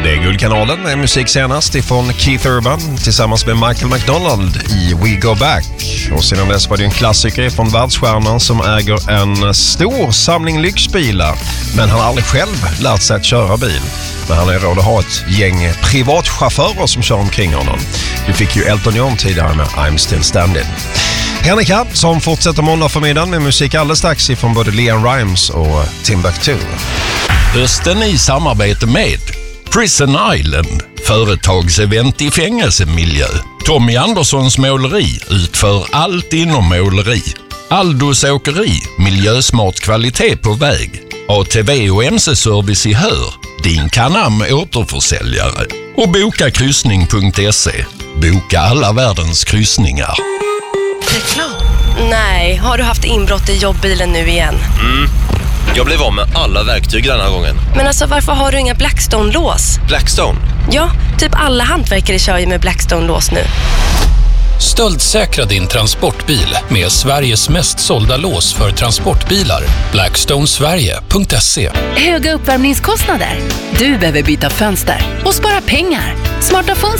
Det är Guldkanalen med musik senast ifrån Keith Urban tillsammans med Michael McDonald i We Go Back. Och sedan dess var det en klassiker från världsstjärnan som äger en stor samling lyxbilar. Men han har aldrig själv lärt sig att köra bil. Men han har råd att ha ett gäng privatchaufförer som kör omkring honom. Du fick ju Elton John tidigare med I'm Still Standing. Henrika som fortsätter måndag förmiddagen med musik alldeles strax ifrån både Leon Rimes och Timbuktu. Hösten i samarbete med Prison Island, företagsevent i fängelsemiljö. Tommy Anderssons måleri utför allt inom måleri. Aldos åkeri, miljösmart kvalitet på väg. ATV och MC-service i Hör, din Canam återförsäljare. Och bokakryssning.se, boka alla världens kryssningar. Reklam? Nej, har du haft inbrott i jobbbilen nu igen? Jag blev av med alla verktyg den här gången. Men alltså varför har du inga Blackstone-lås? Blackstone? Ja, typ alla hantverkare kör ju med Blackstone-lås nu. Stöldsäkra din transportbil med Sveriges mest sålda lås för transportbilar. Blackstonesverige.se. Höga uppvärmningskostnader? Du behöver byta fönster och spara pengar. Smarta fönster